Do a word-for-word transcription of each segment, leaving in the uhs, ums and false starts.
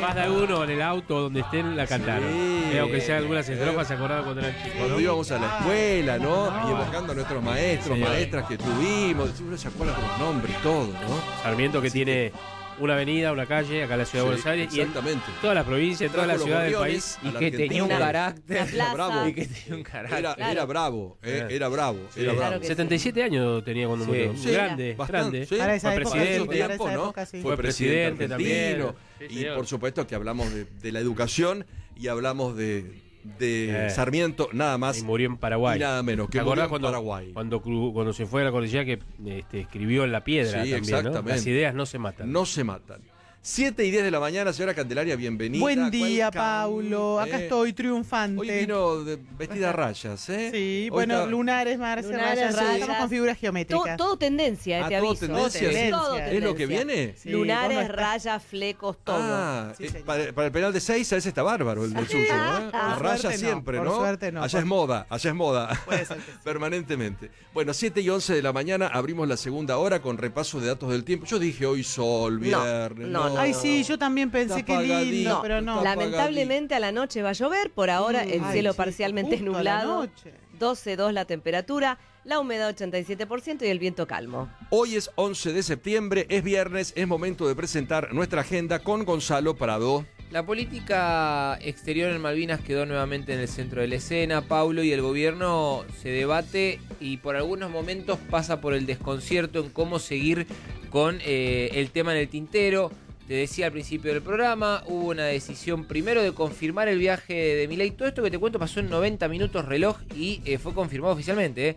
más de alguno en el auto donde estén la cantaron. Sí. Eh, aunque sea algunas estrofas, se acordaban cuando eran chicos, Cuando ¿no? íbamos a la escuela, ¿no? no. Y evocando a nuestros maestros, Sí. maestras que tuvimos. Uno se acuerda con los nombres y todo, ¿no? Sarmiento, que Así tiene una avenida, una calle, acá en la ciudad de Sí, Buenos Aires. Y en exactamente. todas las provincias, en todas las Trajo los ciudades del gorriones país. a Y la que Argentina. tenía un La carácter. plaza. Bravo. Y que tenía un carácter. Era, Claro. era bravo, eh, Eh. era bravo, Sí. era bravo. Claro que setenta y siete años tenía cuando Sí. murió. Sí, grande, bastante, grande. sí. Para esa Fue época, presidente. para esa tiempo, ¿no? época, sí. Fue Fue presidente presidente argentino. también. Sí, Y señor. por supuesto que hablamos de, de la educación y hablamos de, de Eh. Sarmiento, nada más Y murió en Paraguay. y nada menos, que ¿Te murió acordás en cuando, Paraguay. Cuando, cru- cuando se fue a la cordillera que este, escribió en la piedra Sí, también, ¿no? exactamente. Las ideas no se matan. No se matan. siete y diez de la mañana, señora Candelaria, bienvenida. Buen día, Welcome. Paulo. Acá Eh, estoy triunfante. Hoy vino de- vestida a rayas, ¿eh? Sí, Hoy bueno, está- lunares, Marce, Lunares, rayas, rayas. estamos con figuras Todo, geométricas. todo tendencia, eh, Ah, te todo aviso. tendencia, ¿sí? Todo ¿Es lo que tendencia. viene? Sí, Lunares, vos no estás- rayas, flecos, todo. Ah, Sí, eh, señor. para, para el penal de seis, a ese está bárbaro el del suyo, ¿eh? La Por raya suerte no, siempre, por ¿no? suerte no. Allá es moda, allá es moda. Puede ser que sí. Permanentemente. Bueno, siete y once de la mañana abrimos la segunda hora con repaso de datos del tiempo. Yo dije hoy sol, viernes. no, no. Ay, sí, yo también pensé Está que lindo, apagadito. No, pero no. Está lamentablemente a la noche va a llover, por ahora el Ay, cielo chico, parcialmente justo a la nublado, noche. doce coma dos la temperatura, la humedad ochenta y siete por ciento y el viento calmo. Hoy es once de septiembre, es viernes, es momento de presentar nuestra agenda con Gonzalo Prado. La política exterior en Malvinas quedó nuevamente en el centro de la escena, Paulo, y el gobierno se debate y por algunos momentos pasa por el desconcierto en cómo seguir con eh, el tema en el tintero. Te decía al principio del programa, hubo una decisión primero de confirmar el viaje de Milei. Todo esto que te cuento pasó en noventa minutos reloj y eh, fue confirmado oficialmente, ¿eh?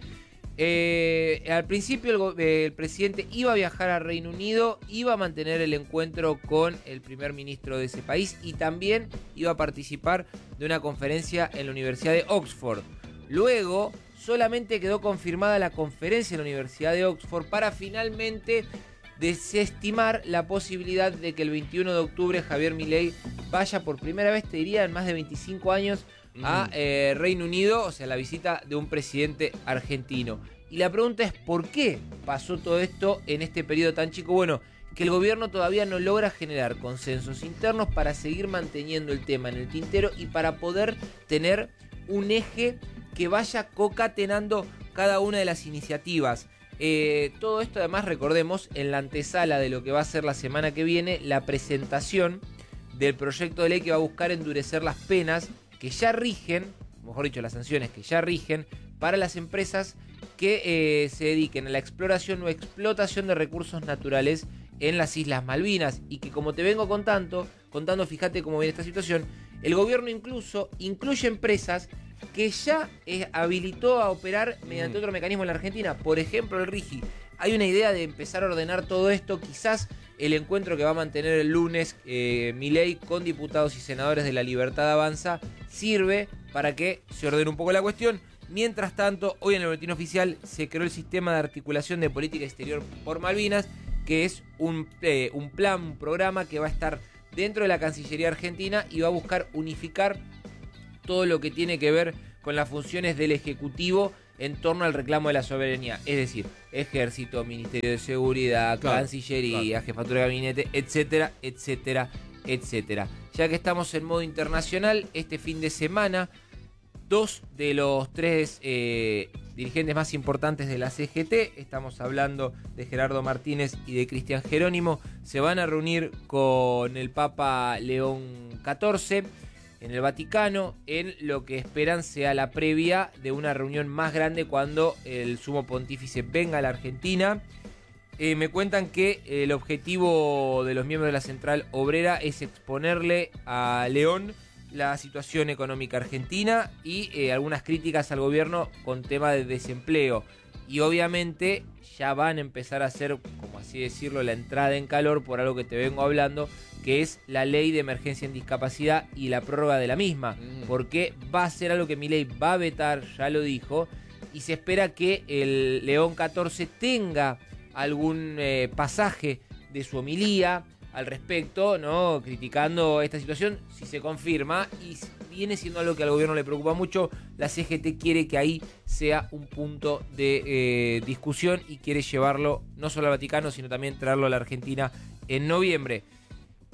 Eh, al principio el, go- eh, el presidente iba a viajar a Reino Unido, iba a mantener el encuentro con el primer ministro de ese país y también iba a participar de una conferencia en la Universidad de Oxford. Luego solamente quedó confirmada la conferencia en la Universidad de Oxford para finalmente desestimar la posibilidad de que el veintiuno de octubre Javier Milei vaya por primera vez, te diría, en más de veinticinco años a eh, Reino Unido, o sea, la visita de un presidente argentino. Y la pregunta es, ¿por qué pasó todo esto en este periodo tan chico? Bueno, que el gobierno todavía no logra generar consensos internos para seguir manteniendo el tema en el tintero y para poder tener un eje que vaya concatenando cada una de las iniciativas. Eh, todo esto además, recordemos, en la antesala de lo que va a ser la semana que viene, la presentación del proyecto de ley que va a buscar endurecer las penas que ya rigen, mejor dicho, las sanciones que ya rigen para las empresas que eh, se dediquen a la exploración o explotación de recursos naturales en las Islas Malvinas. Y que, como te vengo contando, contando, fíjate cómo viene esta situación, el gobierno incluso incluye empresas que ya eh, habilitó a operar mediante otro mecanismo en la Argentina, por ejemplo el RIGI. Hay una idea de empezar a ordenar todo esto, quizás el encuentro que va a mantener el lunes eh, Milei con diputados y senadores de La Libertad Avanza sirve para que se ordene un poco la cuestión. Mientras tanto, hoy en el boletín oficial se creó el sistema de articulación de política exterior por Malvinas, que es un, eh, un plan, un programa que va a estar dentro de la Cancillería Argentina y va a buscar unificar todo lo que tiene que ver con las funciones del Ejecutivo en torno al reclamo de la soberanía, es decir, Ejército, Ministerio de Seguridad, Claro, Cancillería, claro. Jefatura de Gabinete, etcétera, etcétera, etcétera. Ya que estamos en modo internacional, este fin de semana, dos de los tres eh, dirigentes más importantes de la C G T, estamos hablando de Gerardo Martínez y de Cristian Jerónimo, se van a reunir con el Papa León catorce en el Vaticano, en lo que esperan sea la previa de una reunión más grande cuando el sumo pontífice venga a la Argentina. Eh, me cuentan que el objetivo de los miembros de la Central Obrera es exponerle a León la situación económica argentina y eh, algunas críticas al gobierno con tema de desempleo. Y obviamente ya van a empezar a hacer, como así decirlo, la entrada en calor por algo que te vengo hablando, que es la ley de emergencia en discapacidad y la prórroga de la misma, Mm. porque va a ser algo que Milei va a vetar, ya lo dijo, y se espera que el León catorce tenga algún eh, pasaje de su homilía al respecto, ¿no? Criticando esta situación, si se confirma, y viene siendo algo que al gobierno le preocupa mucho. La C G T quiere que ahí sea un punto de eh, discusión y quiere llevarlo no solo al Vaticano, sino también traerlo a la Argentina en noviembre.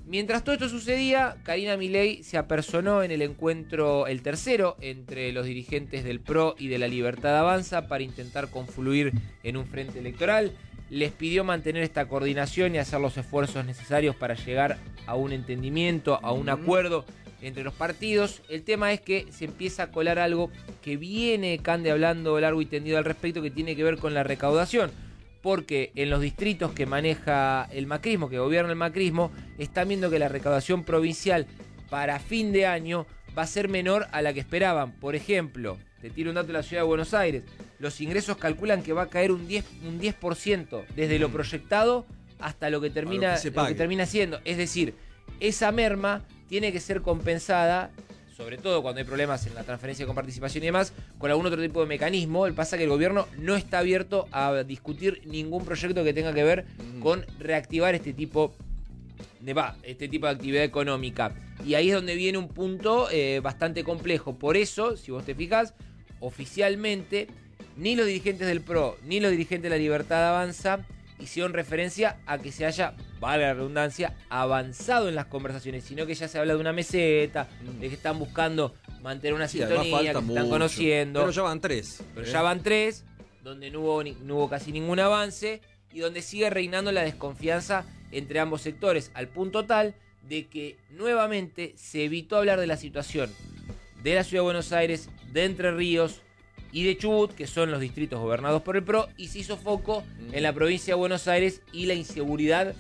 Mientras todo esto sucedía, Karina Milei se apersonó en el encuentro, el tercero, entre los dirigentes del P R O y de la Libertad Avanza para intentar confluir en un frente electoral. Les pidió mantener esta coordinación y hacer los esfuerzos necesarios para llegar a un entendimiento, a un acuerdo entre los partidos. El tema es que se empieza a colar algo que viene Cande hablando largo y tendido al respecto, que tiene que ver con la recaudación. Porque en los distritos que maneja el macrismo, que gobierna el macrismo, están viendo que la recaudación provincial para fin de año va a ser menor a la que esperaban. Por ejemplo, te tiro un dato de la ciudad de Buenos Aires, los ingresos calculan que va a caer un diez, un diez por ciento desde lo proyectado hasta lo que termina, lo que lo que termina siendo. Es decir, esa merma tiene que ser compensada, sobre todo cuando hay problemas en la transferencia con participación y demás, con algún otro tipo de mecanismo. El pasa que el gobierno no está abierto a discutir ningún proyecto que tenga que ver mm. con reactivar este tipo de, va, este tipo de actividad económica. Y ahí es donde viene un punto eh, bastante complejo. Por eso, si vos te fijas, oficialmente ni los dirigentes del P R O ni los dirigentes de la Libertad Avanza hicieron referencia a que se haya, vale la redundancia, avanzado en las conversaciones, sino que ya se habla de una meseta, mm. de que están buscando mantener una sí, sintonía, que se están mucho. conociendo. Pero ya van tres. Pero ¿eh? ya van tres, donde no hubo, ni, no hubo casi ningún avance y donde sigue reinando la desconfianza entre ambos sectores, al punto tal de que nuevamente se evitó hablar de la situación de la Ciudad de Buenos Aires, de Entre Ríos y de Chubut, que son los distritos gobernados por el P R O, y se hizo foco mm. en la provincia de Buenos Aires y la inseguridad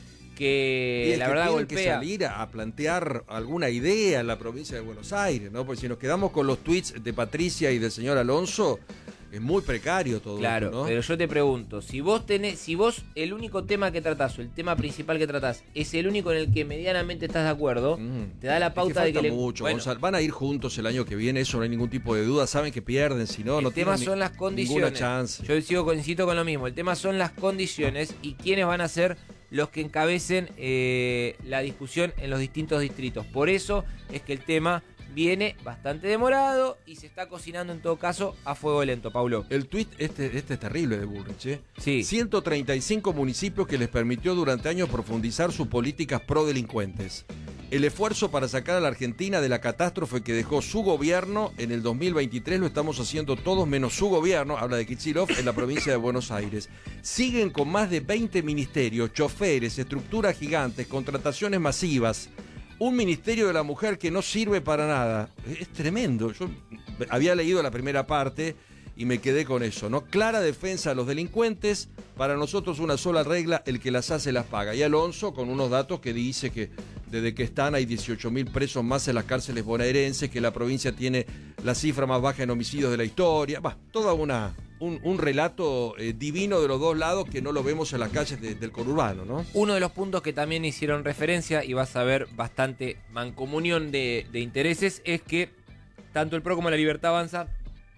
que la que verdad tienen golpea. Que salir a, a plantear alguna idea en la provincia de Buenos Aires, ¿no? Porque si nos quedamos con los tweets de Patricia y del señor Alonso, es muy precario todo claro, esto, ¿no? Pero yo te pregunto, si vos tenés, si vos el único tema que tratás, o el tema principal que tratás, es el único en el que medianamente estás de acuerdo, mm. te da la pauta es que de que mucho, le... Gonzalo. Van a ir juntos el año que viene, eso no hay ningún tipo de duda, saben que pierden, si no, el no tema tienen son ni, las condiciones. ninguna chance. Yo sigo, insisto con lo mismo, el tema son las condiciones y quiénes van a ser los que encabecen eh, la discusión en los distintos distritos. Por eso es que el tema viene bastante demorado y se está cocinando en todo caso a fuego lento, Paulo. El tuit, este, este es terrible de Bullrich, ¿eh? Sí. ciento treinta y cinco municipios que les permitió durante años profundizar sus políticas pro delincuentes. El esfuerzo para sacar a la Argentina de la catástrofe que dejó su gobierno en el dos mil veintitrés lo estamos haciendo todos menos su gobierno, habla de Kicillof, en la provincia de Buenos Aires. Siguen con más de veinte ministerios, choferes, estructuras gigantes, contrataciones masivas. Un ministerio de la mujer que no sirve para nada. Es tremendo. Yo había leído la primera parte y me quedé con eso, ¿no? Clara defensa de los delincuentes. Para nosotros una sola regla, el que las hace las paga. Y Alonso con unos datos que dice que desde que están hay dieciocho mil presos más en las cárceles bonaerenses, que la provincia tiene la cifra más baja en homicidios de la historia. Va, toda una... Un, un relato eh, divino de los dos lados que no lo vemos en las calles de, del conurbano, ¿no? Uno de los puntos que también hicieron referencia, y vas a ver bastante mancomunión de, de intereses, es que tanto el P R O como la Libertad Avanza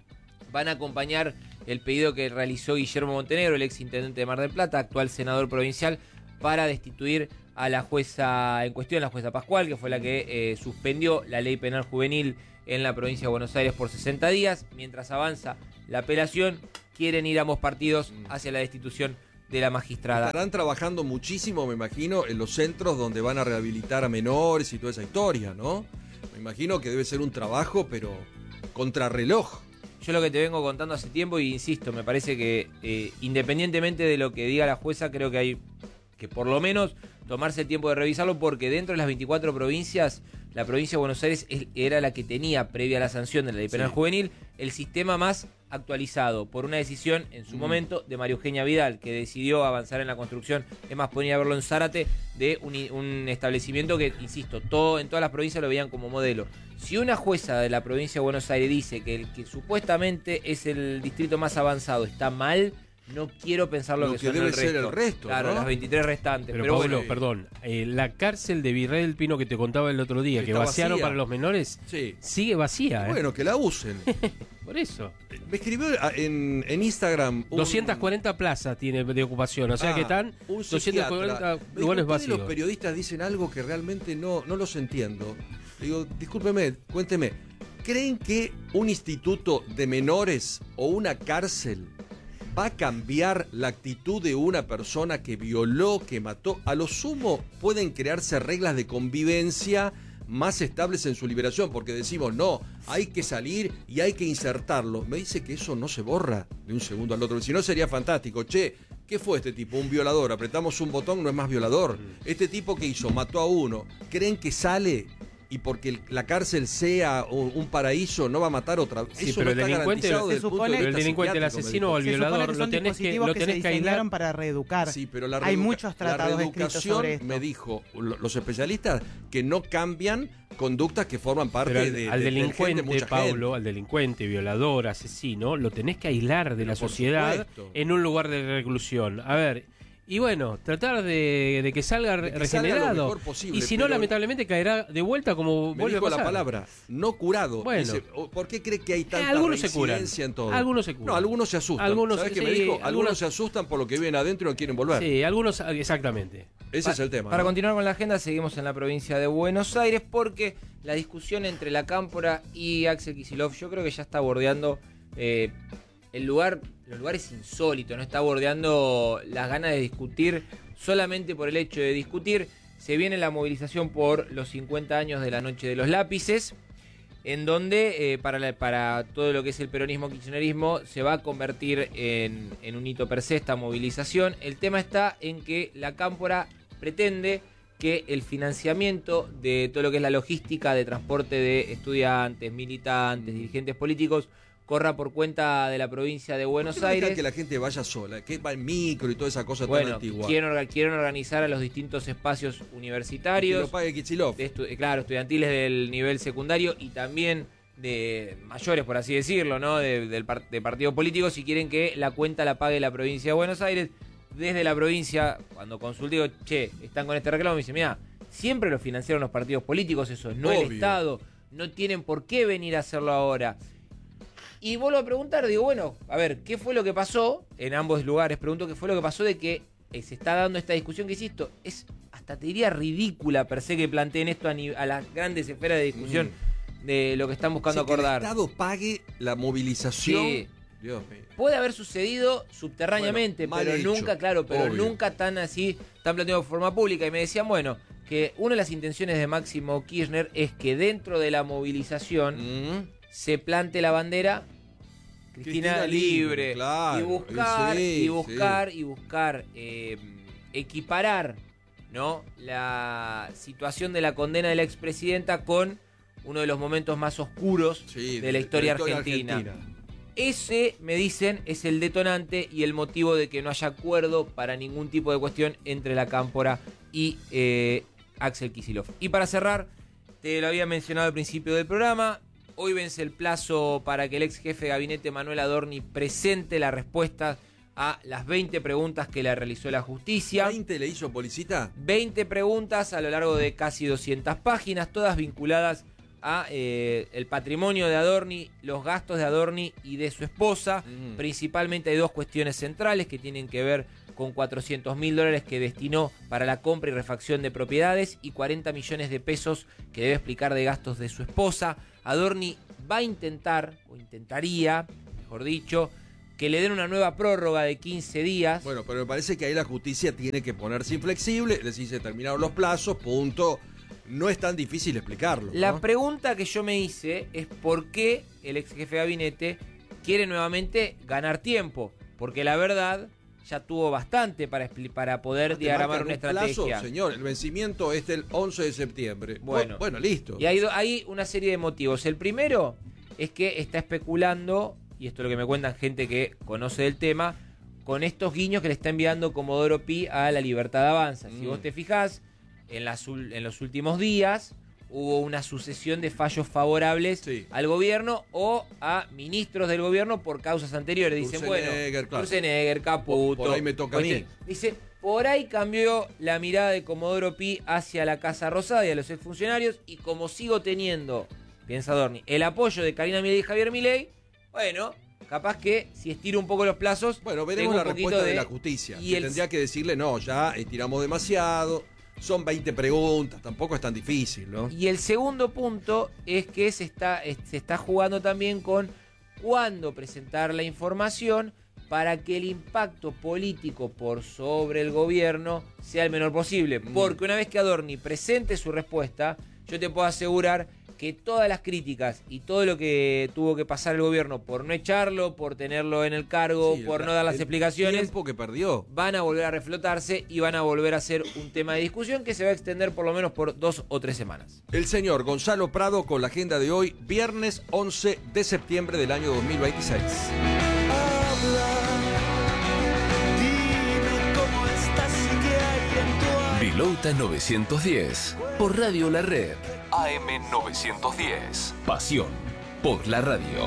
van a acompañar el pedido que realizó Guillermo Montenegro, el ex intendente de Mar del Plata, actual senador provincial, para destituir a la jueza en cuestión, la jueza Pascual, que fue la que eh, suspendió la ley penal juvenil en la provincia de Buenos Aires por sesenta días. Mientras avanza la apelación, quieren ir ambos partidos hacia la destitución de la magistrada. Estarán trabajando muchísimo, me imagino, en los centros donde van a rehabilitar a menores y toda esa historia, ¿no? Me imagino que debe ser un trabajo, pero contrarreloj. Yo lo que te vengo contando hace tiempo, y insisto, me parece que eh, independientemente de lo que diga la jueza, creo que hay que por lo menos tomarse el tiempo de revisarlo, porque dentro de las veinticuatro provincias, la provincia de Buenos Aires era la que tenía, previa a la sanción de la ley penal sí. juvenil, el sistema más actualizado por una decisión en su mm. momento de María Eugenia Vidal, que decidió avanzar en la construcción, es más, ponía a verlo en Zárate, de un, un establecimiento que, insisto, todo en todas las provincias lo veían como modelo. Si una jueza de la provincia de Buenos Aires dice que el que supuestamente es el distrito más avanzado está mal, no quiero pensar lo, lo que, que son debe el resto. ser el resto, claro, ¿no? las veintitrés restantes. Pero, pero Pablo, bueno, perdón, eh, la cárcel de Virrey del Pino que te contaba el otro día, que vaciaron vacía. para los menores, sí. sigue vacía. Bueno, ¿eh? que la usen. Por eso. Me escribió en, en Instagram... Un... doscientas cuarenta plazas tiene de ocupación, o sea ah, que están doscientos cuarenta lugares vacíos. Los periodistas dicen algo que realmente no, no los entiendo. Digo, discúlpeme, cuénteme. ¿Creen que un instituto de menores o una cárcel va a cambiar la actitud de una persona que violó, que mató. A lo sumo pueden crearse reglas de convivencia más estables en su liberación, porque decimos, no, hay que salir y hay que insertarlo. Me dice que eso no se borra de un segundo al otro, si no sería fantástico. Che, ¿qué fue este tipo? Un violador, apretamos un botón, no es más violador. Este tipo que hizo, mató a uno, ¿creen que sale? Y porque la cárcel sea un paraíso, no va a matar otra vez. Sí, Eso pero no el está delincuente, garantizado se desde el punto de supone- Pero el vista delincuente, el psiquiátrico, asesino o el me dijo. Se supone violador que lo son tenés que, dispositivos lo que tenés se que aislar. diseñaron para reeducar. Sí, pero la Hay reeduca- muchos tratados la escritos reeducación, sobre esto. me dijo lo- los especialistas, que no cambian conductas que forman parte Pero al, de, al de- del gen de delincuente, mucha Pablo, gente. al delincuente, violador, asesino, lo tenés que aislar de Pero la por sociedad supuesto. en un lugar de reclusión. A ver, y bueno, tratar de, de que salga De que regenerado. salga lo mejor posible, y si no, pero- lamentablemente caerá de vuelta como Me vuelve dijo a pasar. la palabra, no curado. Bueno. Dice, ¿por qué cree que hay tanta algunos se curan. reincidencia en todo? Algunos se curan. No, algunos se asustan. Algunos- ¿Sabes qué sí, me dijo? Algunos, algunos- se asustan por lo que viven adentro y no quieren volver. Sí, algunos, exactamente. Ese es el tema. Para ¿no? continuar con la agenda, seguimos en la provincia de Buenos Aires porque la discusión entre la Cámpora y Axel Kicillof yo creo que ya está bordeando eh, el lugar, los lugares insólitos, no está bordeando las ganas de discutir solamente por el hecho de discutir. Se viene la movilización por los cincuenta años de la Noche de los Lápices, en donde eh, para, la- para todo lo que es el peronismo kirchnerismo se va a convertir en, en un hito per se esta movilización. El tema está en que la Cámpora pretende que el financiamiento de todo lo que es la logística de transporte de estudiantes, militantes, dirigentes políticos corra por cuenta de la provincia de ¿Por Buenos qué no dejan Aires. que la gente vaya sola, que va en micro y toda esa cosa tan Bueno, antigua. quieren, orga- quieren organizar a los distintos espacios Que universitarios, lo pague Kicillof. de estu- eh, claro, estudiantiles del nivel secundario y también de mayores, por así decirlo, ¿no? De, del par- de partidos políticos, si quieren que la cuenta la pague la provincia de Buenos Aires. Desde la provincia, cuando consulté, digo, che, están con este reclamo, me dice, mira, siempre lo financiaron los partidos políticos, eso, no el Obvio. Estado, no tienen por qué venir a hacerlo ahora. Y vuelvo a preguntar, digo, bueno, a ver, ¿qué fue lo que pasó en ambos lugares? Pregunto qué fue lo que pasó de que eh, se está dando esta discusión que, insisto, es hasta te diría ridícula per se que planteen esto a, ni- a las grandes esferas de discusión de lo que están buscando Sí, que acordar. el Estado pague la movilización. Sí. Dios mío. Puede haber sucedido subterráneamente, Bueno, mal pero hecho, nunca, claro, pero obvio. nunca tan así, tan planteado de forma pública. Y me decían, bueno, que una de las intenciones de Máximo Kirchner es que dentro de la movilización Mm. se plante la bandera Cristina, Cristina libre, libre, claro, y buscar sí, y buscar y buscar eh, equiparar, ¿no? La situación de la condena de la expresidenta con uno de los momentos más oscuros Sí, de la historia, historia argentina. Ese, me dicen, es el detonante y el motivo de que no haya acuerdo para ningún tipo de cuestión entre la Cámpora y eh, Axel Kicillof. Y para cerrar, te lo había mencionado al principio del programa, hoy vence el plazo para que el ex jefe de gabinete Manuel Adorni presente la respuesta a las veinte preguntas que le realizó la justicia. ¿veinte le hizo Policita? veinte preguntas a lo largo de casi doscientas páginas, todas vinculadas a eh, el patrimonio de Adorni, los gastos de Adorni y de su esposa. Mm. Principalmente hay dos cuestiones centrales que tienen que ver con cuatrocientos mil dólares que destinó para la compra y refacción de propiedades y cuarenta millones de pesos que debe explicar de gastos de su esposa. Adorni va a intentar, o intentaría, mejor dicho, que le den una nueva prórroga de quince días. Bueno, pero me parece que ahí la justicia tiene que ponerse inflexible, es decir, se terminaron los plazos, punto. No es tan difícil explicarlo, La ¿no? pregunta que yo me hice es por qué el ex jefe de gabinete quiere nuevamente ganar tiempo. Porque la verdad ya tuvo bastante para, expli- para poder ¿Te diagramar marcan una un plazo? estrategia. Señor, el vencimiento es el once de septiembre. Bueno. bueno, listo. Y hay, do- hay una serie de motivos. El primero es que está especulando, y esto es lo que me cuentan gente que conoce del tema, con estos guiños que le está enviando Comodoro Pi a la Libertad Avanza. Si Mm. vos te fijás, en, las ul- en los últimos días hubo una sucesión de fallos favorables Sí. al gobierno o a ministros del gobierno por causas anteriores. Dicen, bueno, Sturzenegger, claro. Sturzenegger, Caputo. Por- por ahí me toca a mí. Oye, Dice, por ahí cambió la mirada de Comodoro Pi hacia la Casa Rosada y a los exfuncionarios, y como sigo teniendo, piensa Adorni, el apoyo de Karina Milei y Javier Milei, bueno, capaz que si estiro un poco los plazos, Bueno, veremos tengo la un poquito respuesta de, la justicia. Y que el, tendría que decirle, no, ya estiramos demasiado, son veinte preguntas, tampoco es tan difícil, ¿no? y el segundo punto es que se está, es- se está jugando también con cuándo presentar la información para que el impacto político por sobre el gobierno sea el menor posible. Porque una vez que Adorni presente su respuesta, yo te puedo asegurar que todas las críticas y todo lo que tuvo que pasar el gobierno por no echarlo, por tenerlo en el cargo, Sí, por el- no dar las el explicaciones, tiempo que perdió. van a volver a reflotarse y van a volver a ser un tema de discusión que se va a extender por lo menos por dos o tres semanas. El señor Gonzalo Prado con la agenda de hoy, viernes once de septiembre del año dos mil veintiséis. Vilota novecientos diez, por Radio La Red. A M novecientos diez. Pasión por la radio.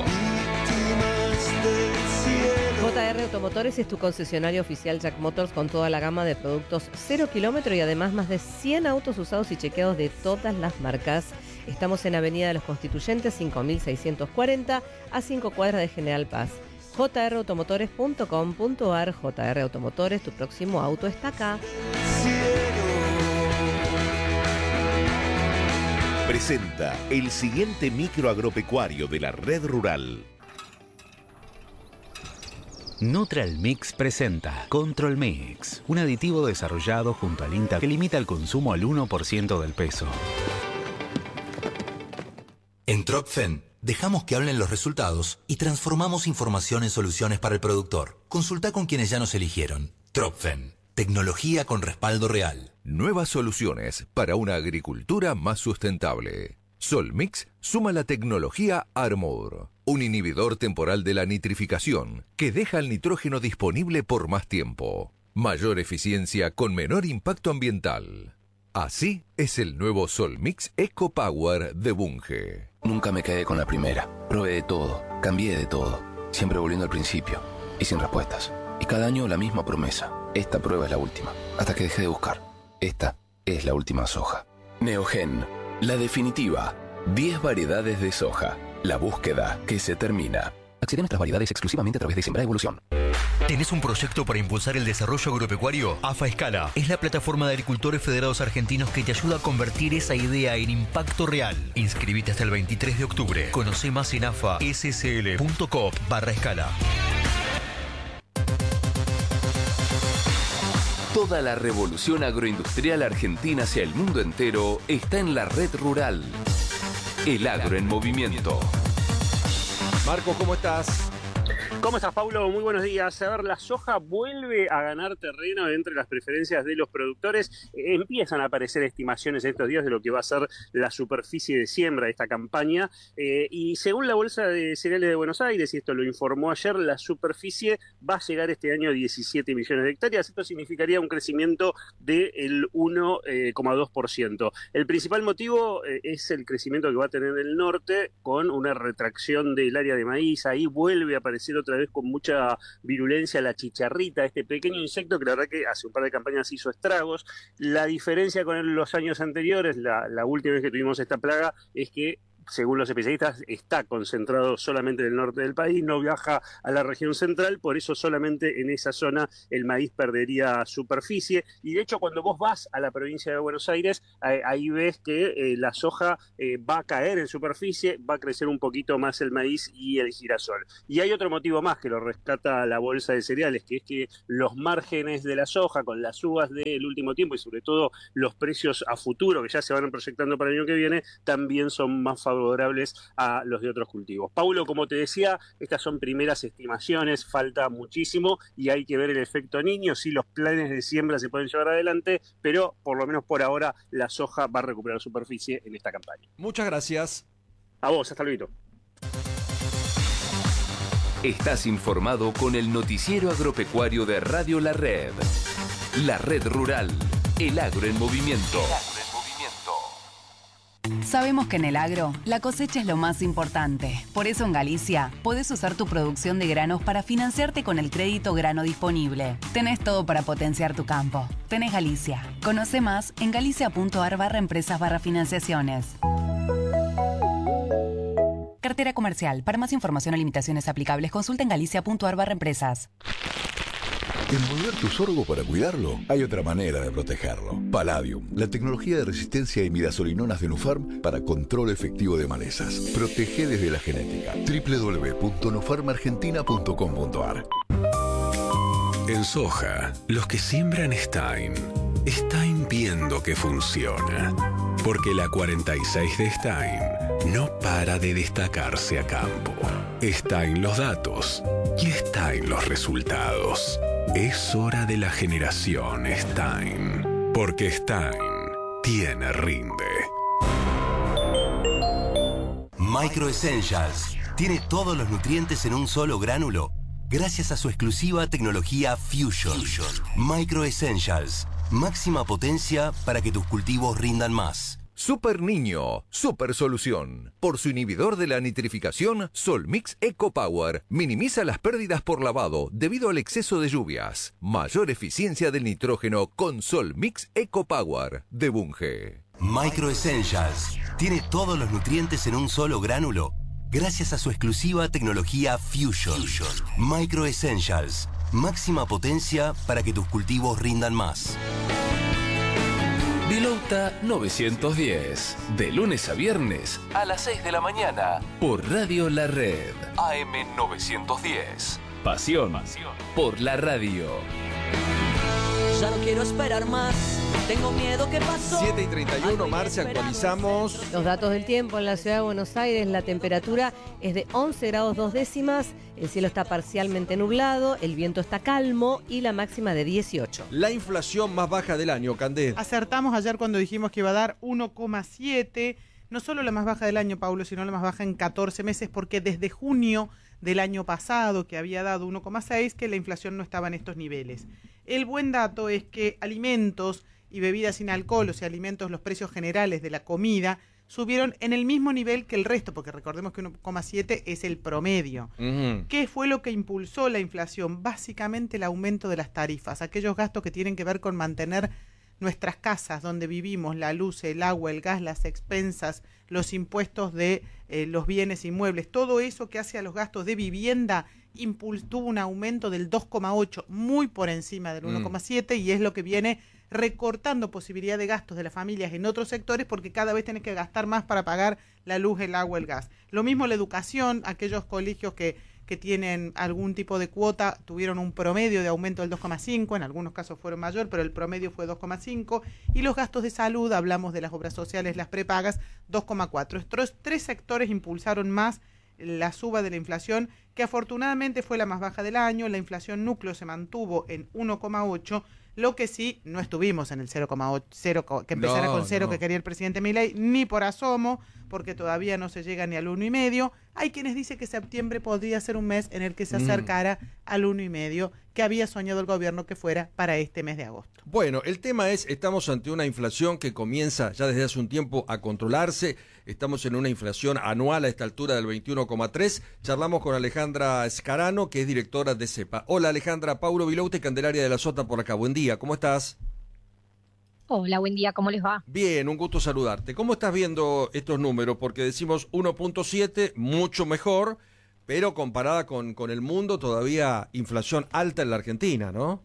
J R Automotores es tu concesionario oficial Jack Motors con toda la gama de productos cero kilómetro y además más de cien autos usados y chequeados de todas las marcas. Estamos en Avenida de los Constituyentes cinco mil seiscientos cuarenta a cinco cuadras de General Paz. j r automotores punto com punto a r. J R Automotores, tu próximo auto está acá. Presenta el siguiente micro agropecuario de la red rural. Neutral Mix presenta Control Mix, un aditivo desarrollado junto al INTA que limita el consumo al uno por ciento del peso. En Tropfen dejamos que hablen los resultados y transformamos información en soluciones para el productor. Consulta con quienes ya nos eligieron. Tropfen, tecnología con respaldo real. Nuevas soluciones para una agricultura más sustentable. Solmix suma la tecnología Armor, un inhibidor temporal de la nitrificación que deja el nitrógeno disponible por más tiempo. Mayor eficiencia con menor impacto ambiental. Así es el nuevo Solmix Eco Power de Bunge. Nunca me quedé con la primera. Probé de todo, cambié de todo, siempre volviendo al principio y sin respuestas. Y cada año la misma promesa. Esta prueba es la última. Hasta que dejé de buscar. Esta es la última soja. Neogen, la definitiva. diez variedades de soja. La búsqueda que se termina. Accede a nuestras variedades exclusivamente a través de Sembra Evolución. ¿Tenés un proyecto para impulsar el desarrollo agropecuario? AFA Escala es la plataforma de agricultores federados argentinos que te ayuda a convertir esa idea en impacto real. Inscribite hasta el veintitrés de octubre. Conoce más en afa s s l punto coop barra escala. Toda la revolución agroindustrial argentina hacia el mundo entero está en la red rural. El agro en movimiento. Marco, ¿cómo estás? ¿Cómo estás, Paulo? Muy buenos días. A ver, la soja vuelve a ganar terreno entre las preferencias de los productores. Eh, empiezan a aparecer estimaciones estos días de lo que va a ser la superficie de siembra de esta campaña. Eh, y según la Bolsa de Cereales de Buenos Aires, y esto lo informó ayer, la superficie va a llegar este año a diecisiete millones de hectáreas. Esto significaría un crecimiento del uno coma dos por ciento. El principal motivo eh, es el crecimiento que va a tener el norte con una retracción del área de maíz. Ahí vuelve a aparecer otra vez con mucha virulencia la chicharrita, este pequeño insecto que la verdad que hace un par de campañas hizo estragos. La diferencia con los años anteriores, la, la última vez que tuvimos esta plaga, es que según los especialistas, está concentrado solamente en el norte del país, no viaja a la región central, por eso solamente en esa zona el maíz perdería superficie. Y de hecho, cuando vos vas a la provincia de Buenos Aires, eh, ahí ves que eh, la soja eh, va a caer en superficie, va a crecer un poquito más el maíz y el girasol. Y hay otro motivo más que lo rescata la Bolsa de Cereales, que es que los márgenes de la soja con las uvas del último tiempo y sobre todo los precios a futuro que ya se van proyectando para el año que viene, también son más favorables favorables a los de otros cultivos. Paulo, como te decía, estas son primeras estimaciones, falta muchísimo y hay que ver el efecto niño, si los planes de siembra se pueden llevar adelante, pero por lo menos por ahora la soja va a recuperar superficie en esta campaña. Muchas gracias. A vos, hasta luego. Estás informado con el noticiero agropecuario de Radio La Red. La Red Rural, el agro en movimiento. Sabemos que en el agro, la cosecha es lo más importante. Por eso en Galicia, podés usar tu producción de granos para financiarte con el crédito grano disponible. Tenés todo para potenciar tu campo. Tenés Galicia. Conoce más en galicia.ar barra empresas barra financiaciones. Cartera comercial. Para más información o limitaciones aplicables, consulta en galicia.ar barra empresas. Envolver tu sorgo para cuidarlo, hay otra manera de protegerlo. Palladium, la tecnología de resistencia a imidazolinonas de Nufarm para control efectivo de malezas. Protege desde la genética. doble u doble u doble u punto nufarm argentina punto com punto a r. En soja, los que siembran Stein, Stein viendo que funciona. Porque la cuarenta y seis de Stein no para de destacarse a campo. Stein los datos y Stein los resultados. Es hora de la generación Stein. Porque Stein tiene rinde. Micro Essentials tiene todos los nutrientes en un solo gránulo gracias a su exclusiva tecnología Fusion. Fusion. Micro Essentials, máxima potencia para que tus cultivos rindan más. Super Niño, super solución. Por su inhibidor de la nitrificación, Solmix Eco Power minimiza las pérdidas por lavado debido al exceso de lluvias. Mayor eficiencia del nitrógeno con Solmix Eco Power de Bunge. Micro Essentials tiene todos los nutrientes en un solo gránulo gracias a su exclusiva tecnología Fusion. Fusion. Micro Essentials, máxima potencia para que tus cultivos rindan más. Vilauta novecientos diez, de lunes a viernes a las seis de la mañana por Radio La Red. A M novecientos diez. Pasión por la radio. Ya no quiero esperar más, tengo miedo que pasó. siete y treinta y uno, Marce, actualizamos. Los datos del tiempo en la ciudad de Buenos Aires, la temperatura es de once grados dos décimas, el cielo está parcialmente nublado, el viento está calmo y la máxima de dieciocho. La inflación más baja del año, Candé. Acertamos ayer cuando dijimos que iba a dar uno coma siete, no solo la más baja del año, Paulo, sino la más baja en catorce meses, porque desde junio del año pasado, que había dado uno coma seis, que la inflación no estaba en estos niveles. El buen dato es que alimentos y bebidas sin alcohol, o sea, alimentos, los precios generales de la comida, subieron en el mismo nivel que el resto, porque recordemos que uno coma siete es el promedio. Uh-huh. ¿Qué fue lo que impulsó la inflación? Básicamente el aumento de las tarifas, aquellos gastos que tienen que ver con mantener nuestras casas donde vivimos, la luz, el agua, el gas, las expensas, los impuestos de eh, los bienes inmuebles, todo eso que hace a los gastos de vivienda impuls- tuvo un aumento del dos coma ocho, muy por encima del uno coma siete, mm. y es lo que viene recortando posibilidad de gastos de las familias en otros sectores, porque cada vez tenés que gastar más para pagar la luz, el agua, el gas. Lo mismo la educación, aquellos colegios que que tienen algún tipo de cuota, tuvieron un promedio de aumento del dos coma cinco, en algunos casos fueron mayor, pero el promedio fue dos coma cinco, y los gastos de salud, hablamos de las obras sociales, las prepagas, dos coma cuatro. Estos tres sectores impulsaron más la suba de la inflación, que afortunadamente fue la más baja del año. La inflación núcleo se mantuvo en uno coma ocho, lo que sí, no estuvimos en el cero coma ocho, que empezara no, con cero no. que quería el presidente Milei, ni por asomo, porque todavía no se llega ni al uno y medio. Hay quienes dicen que septiembre podría ser un mes en el que se acercara mm. al uno y medio que había soñado el gobierno que fuera para este mes de agosto. Bueno, el tema es, estamos ante una inflación que comienza ya desde hace un tiempo a controlarse. Estamos en una inflación anual a esta altura del veintiuno coma tres. Charlamos con Alejandra Scarano, que es directora de CEPA. Hola Alejandra, Paulo Vilauta y Candelaria de la Sota por acá. Buen día, ¿cómo estás? Hola, buen día, ¿cómo les va? Bien, un gusto saludarte. ¿Cómo estás viendo estos números? Porque decimos uno punto siete, mucho mejor, pero comparada con, con el mundo, todavía inflación alta en la Argentina, ¿no?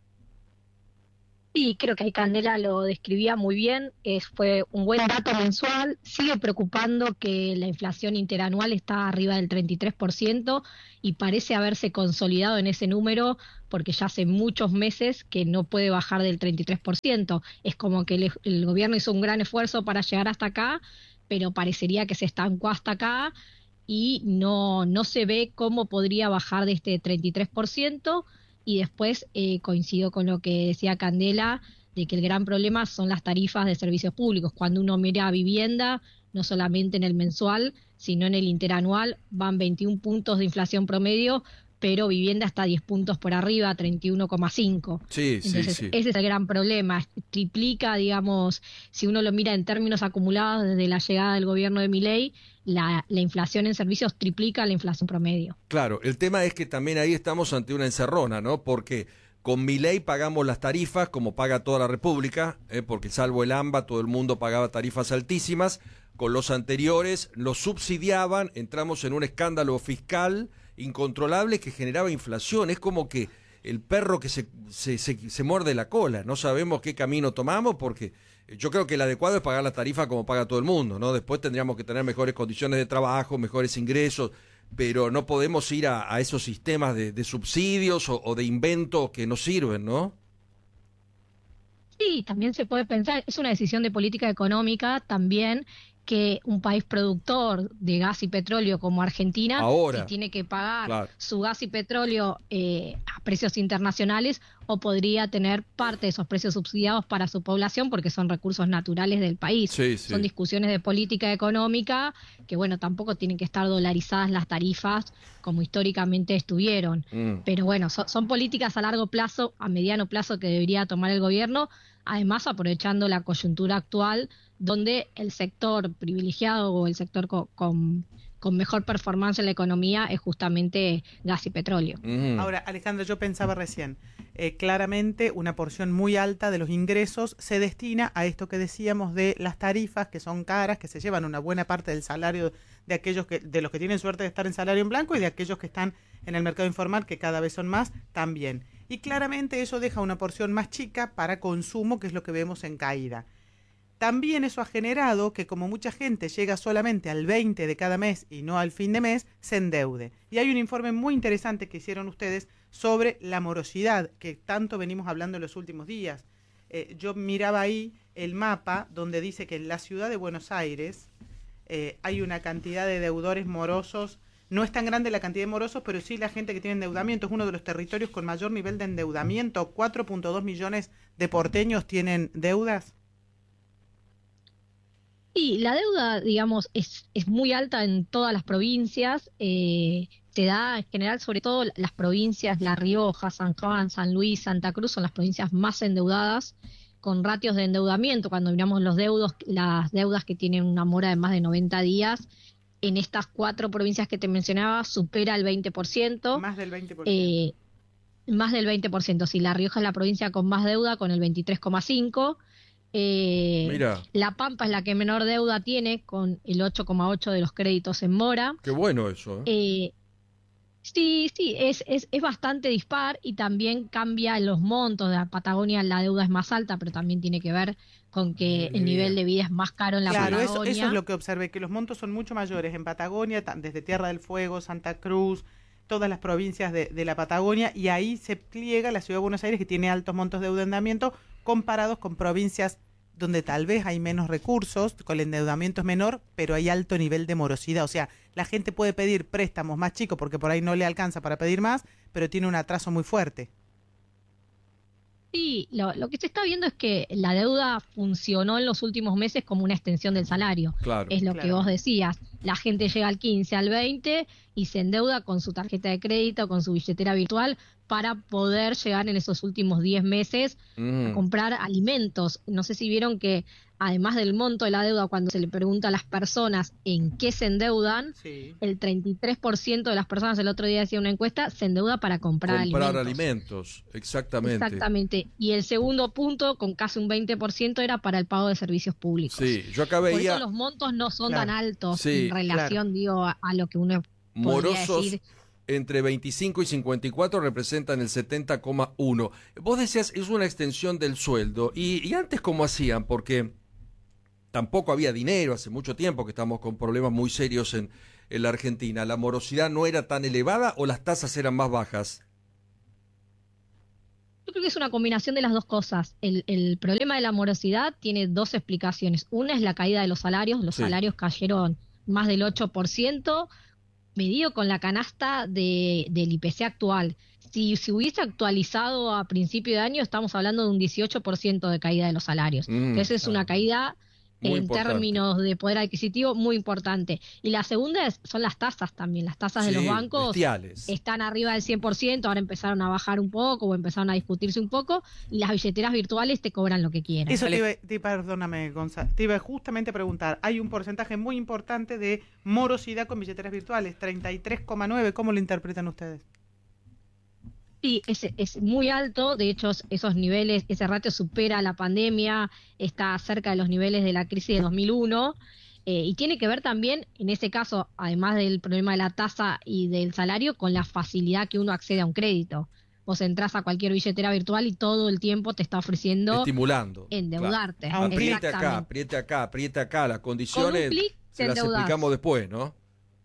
Sí, creo que ahí Candela lo describía muy bien, es, fue un buen dato mensual. Sigue preocupando que la inflación interanual está arriba del treinta y tres por ciento y parece haberse consolidado en ese número porque ya hace muchos meses que no puede bajar del treinta y tres por ciento. Es como que el, el gobierno hizo un gran esfuerzo para llegar hasta acá, pero parecería que se estancó hasta acá y no, no se ve cómo podría bajar de este treinta y tres por ciento. Y después eh, coincido con lo que decía Candela, de que el gran problema son las tarifas de servicios públicos. Cuando uno mira vivienda, no solamente en el mensual, sino en el interanual, van veintiún puntos de inflación promedio, pero vivienda está diez puntos por arriba, treinta y uno coma cinco. Sí, Entonces, sí, sí. Ese es el gran problema. Triplica, digamos, si uno lo mira en términos acumulados desde la llegada del gobierno de Milei, la, la inflación en servicios triplica la inflación promedio. Claro, el tema es que también ahí estamos ante una encerrona, ¿no? Porque con Milei pagamos las tarifas como paga toda la República, ¿eh? Porque salvo el AMBA todo el mundo pagaba tarifas altísimas. Con los anteriores los subsidiaban, entramos en un escándalo fiscal incontrolable que generaba inflación. Es como que el perro que se, se, se, se muerde la cola, no sabemos qué camino tomamos, porque yo creo que el adecuado es pagar la tarifa como paga todo el mundo, ¿no? Después tendríamos que tener mejores condiciones de trabajo, mejores ingresos, pero no podemos ir a, a esos sistemas de, de subsidios o, o de inventos que no sirven, ¿no? Sí, también se puede pensar, es una decisión de política económica también, que un país productor de gas y petróleo como Argentina, Ahora, si tiene que pagar claro. su gas y petróleo eh, a precios internacionales, o podría tener parte de esos precios subsidiados para su población porque son recursos naturales del país. Sí, sí. Son discusiones de política económica que, bueno, tampoco tienen que estar dolarizadas las tarifas como históricamente estuvieron. Mm. Pero bueno, so, son políticas a largo plazo, a mediano plazo que debería tomar el gobierno, además aprovechando la coyuntura actual donde el sector privilegiado o el sector co con, con mejor performance en la economía es justamente gas y petróleo. Mm. Ahora, Alejandra, yo pensaba recién, eh, claramente una porción muy alta de los ingresos se destina a esto que decíamos de las tarifas, que son caras, que se llevan una buena parte del salario de aquellos que, de los que tienen suerte de estar en salario en blanco y de aquellos que están en el mercado informal, que cada vez son más, también. Y claramente eso deja una porción más chica para consumo, que es lo que vemos en caída. También eso ha generado que, como mucha gente llega solamente al veinte de cada mes y no al fin de mes, se endeude. Y hay un informe muy interesante que hicieron ustedes sobre la morosidad, que tanto venimos hablando en los últimos días. Eh, yo miraba ahí el mapa donde dice que en la ciudad de Buenos Aires eh, hay una cantidad de deudores morosos. No es tan grande la cantidad de morosos, pero sí la gente que tiene endeudamiento. Es uno de los territorios con mayor nivel de endeudamiento. cuatro punto dos millones de porteños tienen deudas. Y la deuda, digamos, es, es muy alta en todas las provincias, eh, se da en general, sobre todo las provincias, La Rioja, San Juan, San Luis, Santa Cruz, son las provincias más endeudadas, con ratios de endeudamiento. Cuando miramos los deudos, las deudas que tienen una mora de más de noventa días, en estas cuatro provincias que te mencionaba, supera el veinte por ciento. Más del veinte por ciento. Eh, más del veinte por ciento. Si La Rioja es la provincia con más deuda, con el veintitrés coma cinco por ciento. Eh, Mira. La Pampa es la que menor deuda tiene, con el ocho coma ocho por ciento de los créditos en mora. Qué bueno eso, ¿eh? Eh, sí, sí, es, es, es bastante dispar y también cambia en los montos. De la Patagonia la deuda es más alta, pero también tiene que ver con que el nivel de vida es más caro en la claro, Patagonia. Claro, eso, eso es lo que observé, que los montos son mucho mayores en Patagonia, desde Tierra del Fuego, Santa Cruz, todas las provincias de, de la Patagonia, y ahí se pliega la Ciudad de Buenos Aires, que tiene altos montos de endeudamiento comparados con provincias donde tal vez hay menos recursos, con el endeudamiento es menor, pero hay alto nivel de morosidad. O sea, la gente puede pedir préstamos más chicos porque por ahí no le alcanza para pedir más, pero tiene un atraso muy fuerte. Sí, lo, lo que se está viendo es que la deuda funcionó en los últimos meses como una extensión del salario. Claro, es lo claro. que vos decías. La gente llega al quince, al veinte y se endeuda con su tarjeta de crédito, con su billetera virtual, para poder llegar en esos últimos diez meses Mm. a comprar alimentos. No sé si vieron que, además del monto de la deuda, cuando se le pregunta a las personas en qué se endeudan, sí. el treinta y tres por ciento de las personas, el otro día hacía una encuesta, se endeuda para comprar, Comprar alimentos. alimentos, exactamente. Exactamente. Y el segundo punto, con casi un veinte por ciento, era para el pago de servicios públicos. Sí, yo acá Por veía eso los montos no son Claro. tan altos Sí, en relación, claro. digo, a, a lo que uno podría morosos decir. entre veinticinco y cincuenta y cuatro representan el setenta coma uno. Vos decías, es una extensión del sueldo. ¿Y, y antes cómo hacían? Porque tampoco había dinero, hace mucho tiempo que estamos con problemas muy serios en, en la Argentina. ¿La morosidad no era tan elevada o las tasas eran más bajas? Yo creo que es una combinación de las dos cosas. El, el problema de la morosidad tiene dos explicaciones. Una es la caída de los salarios. Los Sí. salarios cayeron más del ocho por ciento, medido con la canasta de, del I P C actual. Si se hubiese actualizado a principio de año, estamos hablando de un dieciocho por ciento de caída de los salarios. Mm, Entonces es una caída Muy en importante. términos de poder adquisitivo muy importante. Y la segunda es, son las tasas también. Las tasas de Sí, los bancos bestiales. están arriba del cien por ciento, ahora empezaron a bajar un poco o empezaron a discutirse un poco, y las billeteras virtuales te cobran lo que quieran. Eso te iba, te, perdóname, Gonzalo, te iba justamente a preguntar. Hay un porcentaje muy importante de morosidad con billeteras virtuales, treinta y tres coma nueve. ¿Cómo lo interpretan ustedes? Sí, es, es muy alto, de hecho esos niveles, ese ratio supera la pandemia, está cerca de los niveles de la crisis de dos mil uno, eh, y tiene que ver también, en ese caso, además del problema de la tasa y del salario, con la facilidad que uno accede a un crédito. Vos entras a cualquier billetera virtual y todo el tiempo te está ofreciendo Estimulando. endeudarte. Claro. Apriete acá, Exactamente. apriete acá, apriete acá. Las condiciones clic se te las endeudás. explicamos después, ¿no?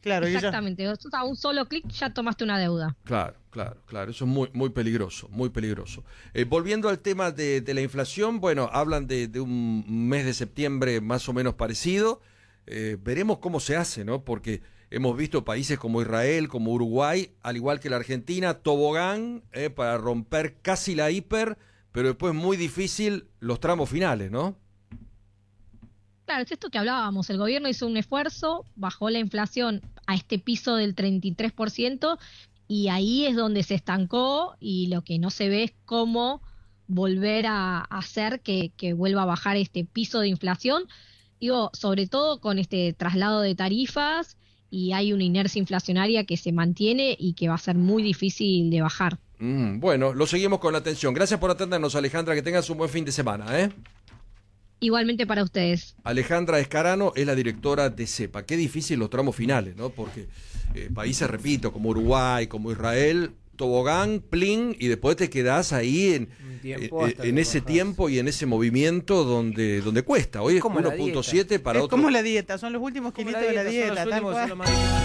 Claro, exactamente. Ella... A un solo clic ya tomaste una deuda. Claro, claro, claro. Eso es muy, muy peligroso, muy peligroso. Eh, volviendo al tema de, de la inflación, bueno, hablan de, de un mes de septiembre más o menos parecido. Eh, veremos cómo se hace, ¿no? Porque hemos visto países como Israel, como Uruguay, al igual que la Argentina, tobogán eh, para romper casi la hiper, pero después muy difícil los tramos finales, ¿no? Claro, es esto que hablábamos. El gobierno hizo un esfuerzo, bajó la inflación a este piso del treinta y tres por ciento y ahí es donde se estancó y lo que no se ve es cómo volver a hacer que, que vuelva a bajar este piso de inflación. Digo, sobre todo con este traslado de tarifas y hay una inercia inflacionaria que se mantiene y que va a ser muy difícil de bajar. Mm, bueno, lo seguimos con la atención. Gracias por atendernos, Alejandra, que tengas un buen fin de semana, ¿eh? Igualmente para ustedes. Alejandra Escarano es la directora de CEPA. Qué difícil los tramos finales, ¿no? Porque eh, países, repito, como Uruguay, como Israel, tobogán, plin, y después te quedás ahí en, eh, en ese bajas. tiempo y en ese movimiento donde, donde cuesta. Hoy es uno punto siete para es otro. Es como la dieta, son los últimos kilitos de la dieta. Tal cual.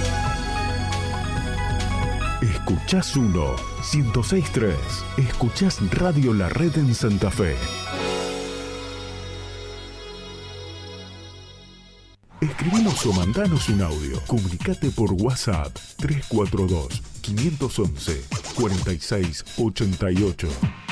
Escuchás uno, ciento seis punto tres. Escuchás Radio La Red en Santa Fe. Escribinos o mandanos un audio. Comunicate por WhatsApp tres cuatro dos, cinco uno uno, cuatro seis ocho ocho.